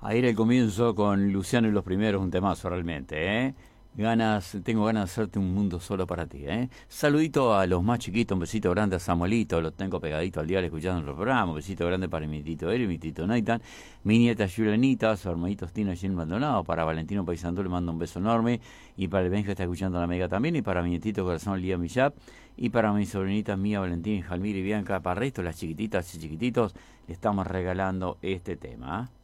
Ahí era el comienzo con Luciano y los primeros, un temazo realmente, ¿eh? Tengo ganas de hacerte un mundo solo para ti, ¿eh? Saludito a los más chiquitos, un besito grande a Samuelito, lo tengo pegadito al diario escuchando el programa, un besito grande para mi tito Eri, mi tito Nathan, mi nieta Julianita, su hermanito Tino Jim Maldonado, para Valentino Paisandú le mando un beso enorme, y para el Ben que está escuchando la Mega también, y para mi nietito Corazón Lía Millap, y para mis sobrinitas Mía, Valentín, Jalmir y Bianca, para el resto, las chiquititas y chiquititos, le estamos regalando este tema, ¿eh?